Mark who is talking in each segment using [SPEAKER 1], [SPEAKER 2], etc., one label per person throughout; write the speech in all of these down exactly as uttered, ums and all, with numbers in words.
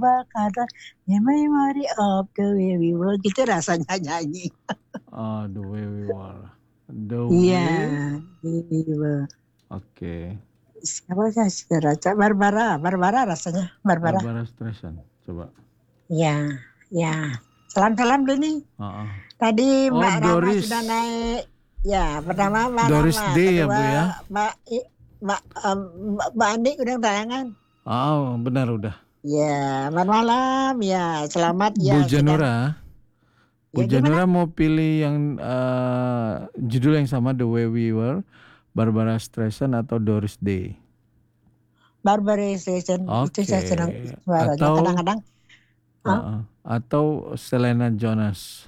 [SPEAKER 1] Kata The Memory of the Way We Were, gitu rasanya nyanyi.
[SPEAKER 2] Ah, The Way We Were. The
[SPEAKER 1] Iya,
[SPEAKER 2] Way.
[SPEAKER 1] We Were.
[SPEAKER 2] Oke.
[SPEAKER 1] Siapa sih saudara? Barbara, Barbara rasanya, Barbara.
[SPEAKER 2] Barbara Streisand, coba.
[SPEAKER 1] Iya, ya. Salam-salam dulu nih.
[SPEAKER 2] Uh-uh.
[SPEAKER 1] Tadi
[SPEAKER 2] Oh,
[SPEAKER 1] Mbak Rama
[SPEAKER 2] Doris.
[SPEAKER 1] sudah naik. Ya, pertama Mbak
[SPEAKER 2] Doris
[SPEAKER 1] Rama,
[SPEAKER 2] Day ya,
[SPEAKER 1] kedua
[SPEAKER 2] Bu ya?
[SPEAKER 1] Mbak I- Mbak um, Mbak Mbak Andi udah tayangan.
[SPEAKER 2] Oh, benar udah.
[SPEAKER 1] Ya, selamat malam. Ya, selamat
[SPEAKER 2] Bu
[SPEAKER 1] ya. sedang-
[SPEAKER 2] Janura. Bu
[SPEAKER 1] Ya, gimana?
[SPEAKER 2] Janura mau pilih yang eh, judul yang sama, The Way We Were, Barbara Streisand atau Doris Day?
[SPEAKER 1] Barbara Streisand itu saya
[SPEAKER 2] Oke.
[SPEAKER 1] senang suaranya.
[SPEAKER 2] Atau
[SPEAKER 1] Kadang-kadang Hah?
[SPEAKER 2] uh-uh. atau Selena Jonas.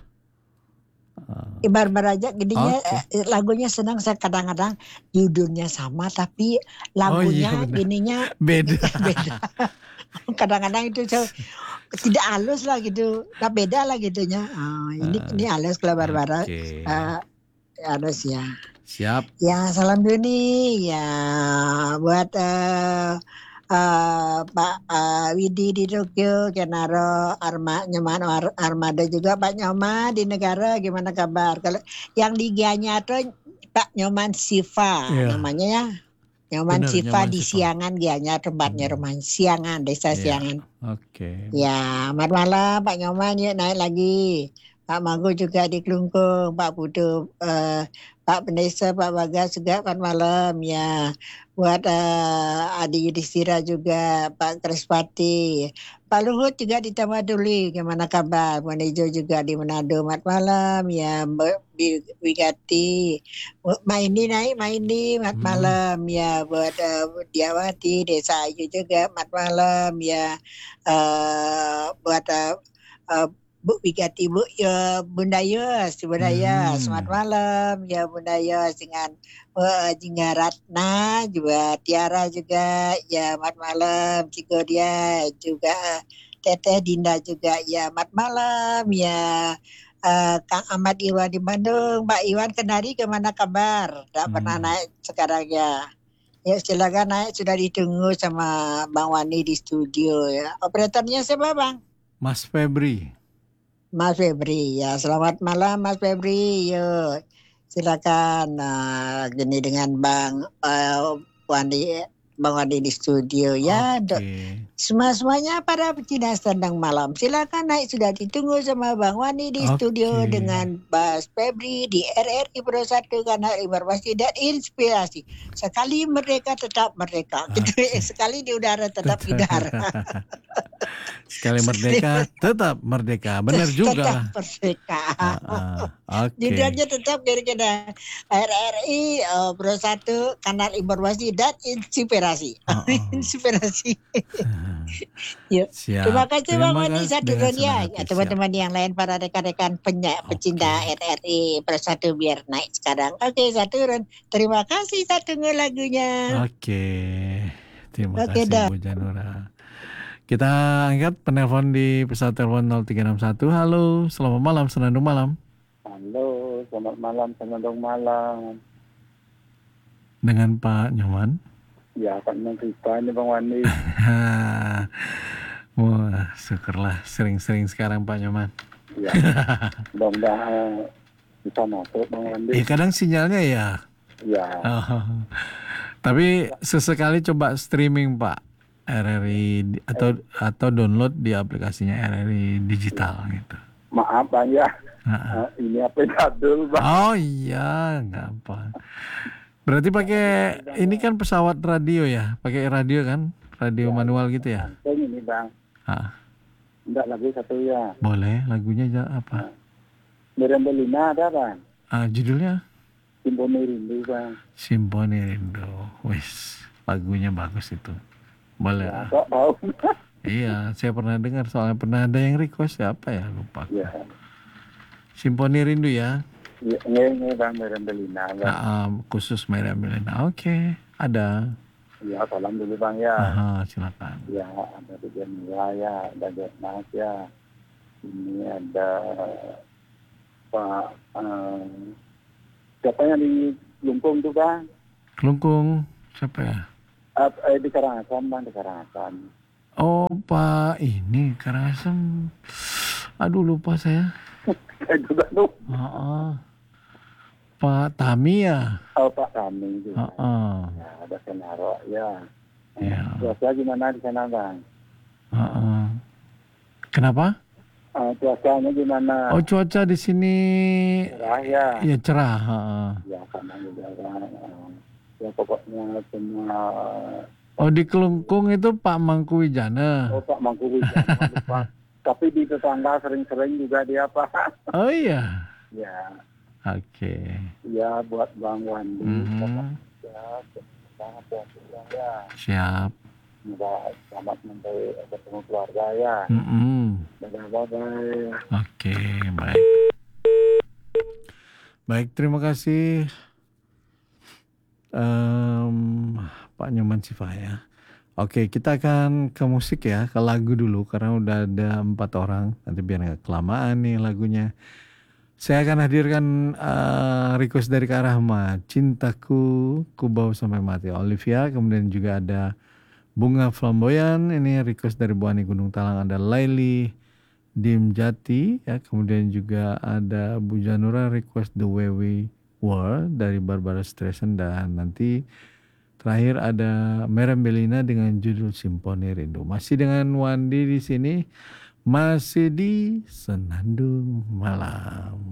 [SPEAKER 1] Eh, Barbara aja gedinya
[SPEAKER 2] Oke.
[SPEAKER 1] eh, lagunya senang saya kadang-kadang judulnya sama tapi
[SPEAKER 2] Oh iya
[SPEAKER 1] lagunya
[SPEAKER 2] benar.
[SPEAKER 1] gininya
[SPEAKER 2] Beda.
[SPEAKER 1] beda. Kadang-kadang itu saya, tidak halus lah gitu, nah beda lah gitunya. Oh, ini
[SPEAKER 2] Uh,
[SPEAKER 1] ini halus kalau Barbara
[SPEAKER 2] Oke.
[SPEAKER 1] eh, halus ya.
[SPEAKER 2] Siap.
[SPEAKER 1] Ya salam dulu nih ya buat eh, eh, Pak eh, Widi di Tokyo, Kenaro, Arma, Nyoman Ar- Armada juga Pak Nyoman di negara gimana kabar? Kalau yang di Gianyar tuh Pak Nyoman Siva
[SPEAKER 2] Iya.
[SPEAKER 1] namanya ya. Nyoman
[SPEAKER 2] Benar,
[SPEAKER 1] Siva
[SPEAKER 2] Nyoman
[SPEAKER 1] di
[SPEAKER 2] Siva.
[SPEAKER 1] Siangan Gianyar tempatnya
[SPEAKER 2] Hmm.
[SPEAKER 1] rumah Siangan, desa
[SPEAKER 2] Iya.
[SPEAKER 1] Siangan.
[SPEAKER 2] Oke.
[SPEAKER 1] Ya, selamat malam Pak Nyoman, yuk naik lagi. Pak Mago juga di Kelungkung, Pak Putu, eh, Pak Pendesa, Pak Bagas juga selamat malam ya. Buat eh, Adi Yudhistira juga, Pak Krispati, Pak Luhut juga di Tamaduli, gimana kabar? Pak Nejo juga di Manado, selamat malam ya. Mbak Bi- Wigati, Mbak Indi naik, Mbak Indi, selamat
[SPEAKER 2] Hmm.
[SPEAKER 1] malam ya. Buat eh, Diawati, Desa Ayu juga, selamat malam ya. Eh, buat eh, eh, Bu Wigati, Bu ya, Bunda Yus, Bunda Yus, selamat
[SPEAKER 2] Hmm.
[SPEAKER 1] malam ya Bunda Yus dengan uh, Jingga Ratna juga Tiara juga ya selamat malam Ciko dia juga Teteh Dinda juga ya selamat malam ya. Eh, Kang Ahmad Iwan di Bandung, Mbak Iwan Kendari gimana kabar? Tidak pernah
[SPEAKER 2] Hmm.
[SPEAKER 1] naik sekarang ya. Ya silakan naik, sudah ditunggu sama Bang Wani di studio ya. Operatornya siapa Bang?
[SPEAKER 2] Mas Febri.
[SPEAKER 1] Mas Febri ya. Selamat malam Mas Febri. Yuk silakan. Nah, gini dengan Bang uh, Wani, Bang Wani di studio ya.
[SPEAKER 2] Oke.
[SPEAKER 1] Do- Semua-semuanya para pecinta sendang malam. Silakan naik, sudah ditunggu sama Bang Wani di studio
[SPEAKER 2] Oke.
[SPEAKER 1] dengan Mas Febri di R R I Pro satu karena informasi dan inspirasi. Sekali merdeka tetap merdeka. Gitu.
[SPEAKER 2] Oke.
[SPEAKER 1] Sekali di udara tetap di udara.
[SPEAKER 2] Sekali merdeka, tetap merdeka. Benar juga
[SPEAKER 1] Tetap
[SPEAKER 2] lah.
[SPEAKER 1] merdeka.
[SPEAKER 2] Ah, ah. Oke.
[SPEAKER 1] Judulnya tetap kira-kira R R I uh, Pro satu kanal informasi dan inspirasi.
[SPEAKER 2] Oh, oh.
[SPEAKER 1] Inspirasi. Yuk.
[SPEAKER 2] Siap.
[SPEAKER 1] Terima kasih Bang
[SPEAKER 2] Terima
[SPEAKER 1] Wani
[SPEAKER 2] kasih
[SPEAKER 1] satu
[SPEAKER 2] dengan
[SPEAKER 1] ya.
[SPEAKER 2] senang hati.
[SPEAKER 1] Ya,
[SPEAKER 2] Siap.
[SPEAKER 1] teman-teman yang lain para rekan-rekan penya, pecinta
[SPEAKER 2] Oke.
[SPEAKER 1] R R I Pro satu biar naik sekarang. Oke, satu turun. Terima kasih satu lagunya.
[SPEAKER 2] Oke. Terima
[SPEAKER 1] Oke
[SPEAKER 2] kasih
[SPEAKER 1] dah.
[SPEAKER 2] Bu Janura. Kita angkat penelpon di pesawat telepon nol tiga enam satu. Halo, selamat malam, senandung malam.
[SPEAKER 3] Halo, selamat malam, senandung malam.
[SPEAKER 2] Dengan Pak Nyoman.
[SPEAKER 3] Ya, Pak Nyoman Rita ini Bang Wani.
[SPEAKER 2] Wah, syukurlah sering-sering sekarang Pak Nyoman.
[SPEAKER 3] Ya, mudah-mudahan bisa masuk Bang Wani.
[SPEAKER 2] Ya kadang sinyalnya ya.
[SPEAKER 3] Ya.
[SPEAKER 2] Oh. Tapi sesekali coba streaming Pak R R I atau atau download di aplikasinya R R I digital gitu.
[SPEAKER 3] Maaf Bang ya.
[SPEAKER 2] Nah.
[SPEAKER 3] Uh, ini apa jadul Bang?
[SPEAKER 2] Oh iya, nggak apa. Berarti pakai ini kan pesawat radio ya, pakai radio kan, radio
[SPEAKER 3] Ya,
[SPEAKER 2] manual gitu ya?
[SPEAKER 3] ini Bang.
[SPEAKER 2] Ah.
[SPEAKER 3] Enggak lagu satu ya.
[SPEAKER 2] Boleh, lagunya apa?
[SPEAKER 3] Miriam Belina ada Bang.
[SPEAKER 2] Ah, judulnya?
[SPEAKER 3] Simponi Rindu Bang.
[SPEAKER 2] Simponi Rindu. Wis, lagunya bagus itu. Boleh.
[SPEAKER 3] Ya, kok tahu.
[SPEAKER 2] Iya, saya pernah dengar soalnya pernah ada yang request ya apa ya lupa.
[SPEAKER 3] Ya.
[SPEAKER 2] Simponi Rindu ya.
[SPEAKER 3] Ya, ini Bang Miriam Belina Bang.
[SPEAKER 2] Nah, um, khusus Miriam Belina. Oke, ada.
[SPEAKER 3] Ya, salam dulu Bang ya.
[SPEAKER 2] Aha, silakan.
[SPEAKER 3] Ya, ada Tujuan Mila ya, ada Jetmas ya. Ini ada Pak uh, siapa yang di Lumpung tuh Bang?
[SPEAKER 2] Kelungkung siapa ya?
[SPEAKER 3] Uh, eh, di Karangasan Bang, di Karangasan.
[SPEAKER 2] Oh, Pak ini Karangasem. Aduh lupa saya.
[SPEAKER 3] Saya juga lupa.
[SPEAKER 2] Heeh. Pak Tami ya.
[SPEAKER 3] Oh, Pak Tami juga.
[SPEAKER 2] Heeh.
[SPEAKER 3] Ya, ada Senaro ya.
[SPEAKER 2] Ya.
[SPEAKER 3] Cuaca gimana di sana, Bang?
[SPEAKER 2] Heeh. Kenapa?
[SPEAKER 3] Uh, cuacanya gimana?
[SPEAKER 2] Oh, cuaca di sini
[SPEAKER 3] Cerah ya.
[SPEAKER 2] ya cerah. Heeh.
[SPEAKER 3] Ya, sama juga. Uh, ya pokoknya semua.
[SPEAKER 2] Oh, di Kelungkung itu Pak Mangku Wijana.
[SPEAKER 3] Oh, Pak Mangku Wijana, lupa. Tapi di tetangga sering-sering juga dia, Pak.
[SPEAKER 2] Oh iya.
[SPEAKER 3] Ya.
[SPEAKER 2] Oke.
[SPEAKER 3] Ya, buat Bang Wandi.
[SPEAKER 2] Mhm.
[SPEAKER 3] Ya, sangat ya.
[SPEAKER 2] Siap.
[SPEAKER 3] Semoga selamat sampai ketemu keluarga ya.
[SPEAKER 2] Mhm.
[SPEAKER 3] Dadah, bye-bye.
[SPEAKER 2] Oke, baik. Baik, terima kasih em, Pak Nyoman Sifa ya. Oke, kita akan ke musik ya, ke lagu dulu karena udah ada empat orang. Nanti biar nggak kelamaan nih lagunya. Saya akan hadirkan eh, request dari Kak Rahmat, Cintaku Ku Bawa Sampai Mati, Olivia. Kemudian juga ada Bunga Flamboyan, ini request dari Bu Ani Gunung Talang. Ada Laili Dim Jati, ya. Kemudian juga ada Bu Janura request The Way We Were dari Barbara Streisand. Dan nanti terakhir ada Merem Belina dengan judul Simponi Rindu. Masih dengan Wandi di sini, masih di Senandung Malam.